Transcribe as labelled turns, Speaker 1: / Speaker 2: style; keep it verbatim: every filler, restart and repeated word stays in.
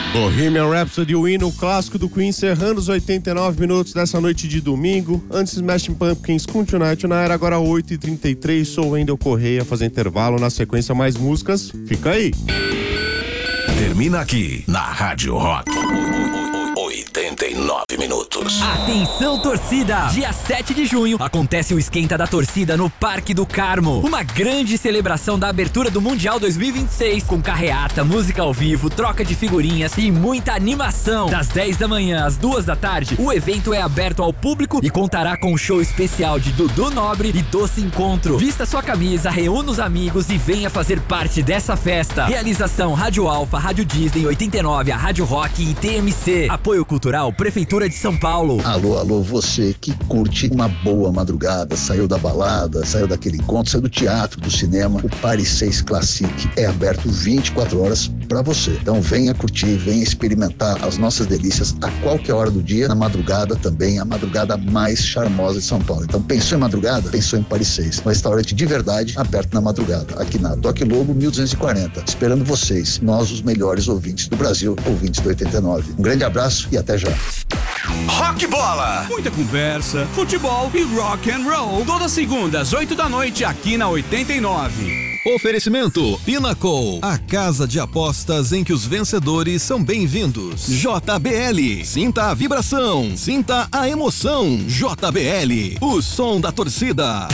Speaker 1: Bohemian Rhapsody, o hino clássico do Queen, encerrando os oitenta e nove minutos dessa noite de domingo. Antes, Smashing Pumpkins com Tonight Tonight, agora oito e trinta e três, sou o Wendel Correia, fazer intervalo, na sequência mais músicas, fica aí.
Speaker 2: Termina aqui, na Rádio Rock. oitenta e nove minutos.
Speaker 3: Atenção, torcida! Dia sete de junho acontece o Esquenta da Torcida no Parque do Carmo. Uma grande celebração da abertura do Mundial dois mil e vinte e seis, com carreata, música ao vivo, troca de figurinhas e muita animação. Das dez da manhã às duas da tarde, o evento é aberto ao público e contará com um show especial de Dudu Nobre e Doce Encontro. Vista sua camisa, reúna os amigos e venha fazer parte dessa festa. Realização Rádio Alfa, Rádio Disney oitenta e nove, a Rádio Rock e T M C. Apoio Cultural Prefeitura de São Paulo.
Speaker 4: Alô, alô, você que curte uma boa madrugada, saiu da balada, saiu daquele encontro, saiu do teatro, do cinema, o Paris seis Classic é aberto vinte e quatro horas para você. Então venha curtir, venha experimentar as nossas delícias a qualquer hora do dia, na madrugada também, a madrugada mais charmosa de São Paulo. Então pensou em madrugada? Pensou em Paris seis. Um restaurante de verdade aberto na madrugada, aqui na Doc Lobo mil duzentos e quarenta, esperando vocês, nós os melhores ouvintes do Brasil, ouvintes do oitenta e nove. Um grande abraço e até já.
Speaker 2: Rock Bola!
Speaker 5: Muita conversa, futebol e rock and roll. Todas segundas, oito da noite, aqui na oitenta e nove.
Speaker 6: Oferecimento Pinnacle, a casa de apostas em que os vencedores são bem-vindos. J B L, sinta a vibração, sinta a emoção. J B L, o som da torcida.